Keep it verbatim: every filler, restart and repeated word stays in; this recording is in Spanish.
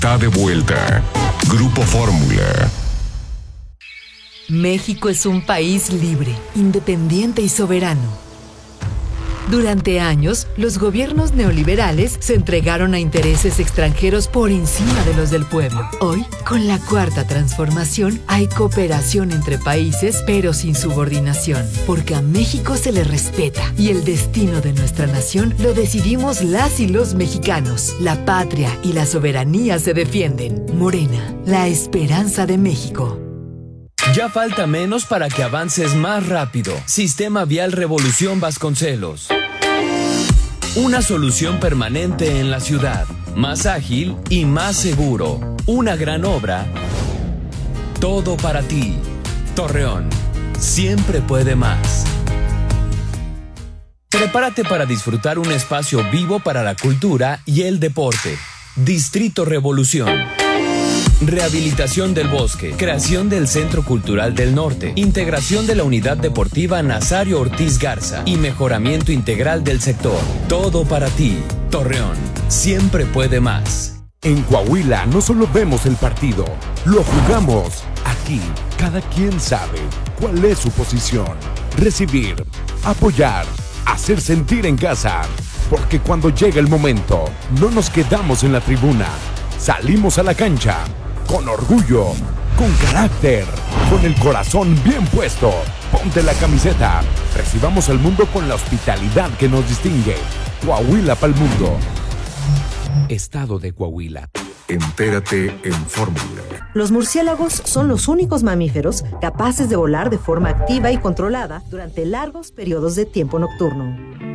Está de vuelta. Grupo Fórmula. México es un país libre, independiente y soberano. Durante años, los gobiernos neoliberales se entregaron a intereses extranjeros por encima de los del pueblo. Hoy, con la cuarta transformación, hay cooperación entre países, pero sin subordinación, porque a México se le respeta y el destino de nuestra nación lo decidimos las y los mexicanos. La patria y la soberanía se defienden. Morena, la esperanza de México. Ya falta menos para que avances más rápido. Sistema Vial Revolución Vasconcelos. Una solución permanente en la ciudad. Más ágil y más seguro. Una gran obra. Todo para ti. Torreón. Siempre puede más. Prepárate para disfrutar un espacio vivo para la cultura y el deporte. Distrito Revolución. Rehabilitación del bosque, creación del Centro Cultural del Norte, integración de la Unidad Deportiva Nazario Ortiz Garza y mejoramiento integral del sector. Todo para ti. Torreón, siempre puede más. En Coahuila no solo vemos el partido, lo jugamos. Aquí, cada quien sabe cuál es su posición. Recibir, apoyar, hacer sentir en casa. Porque cuando llega el momento, no nos quedamos en la tribuna. Salimos a la cancha. Con orgullo, con carácter, con el corazón bien puesto. Ponte la camiseta. Recibamos al mundo con la hospitalidad que nos distingue. Coahuila pa'l mundo. Estado de Coahuila. Entérate en Fórmula. Los murciélagos son los únicos mamíferos capaces de volar de forma activa y controlada durante largos periodos de tiempo nocturno.